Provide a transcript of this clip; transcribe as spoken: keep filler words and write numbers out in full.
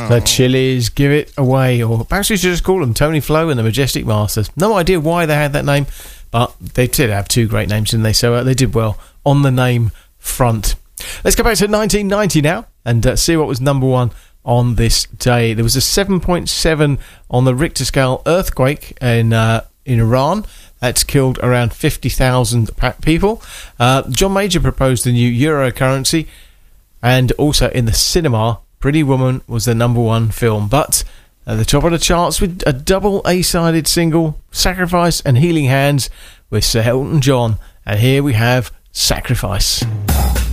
The Chili's, Give It Away, or perhaps we should just call them Tony Flo and the Majestic Masters. No idea why they had that name, but they did have two great names, didn't they? So uh, they did well on the name front. Let's go back to nineteen ninety now and uh, see what was number one on this day. There was a seven point seven on the Richter scale earthquake in uh, in Iran. That's killed around fifty thousand people. Uh, John Major proposed the new euro currency, and also in the cinema, Pretty Woman was the number one film. But at the top of the charts with a double A-sided single, Sacrifice and Healing Hands with Sir Elton John. And here we have Sacrifice.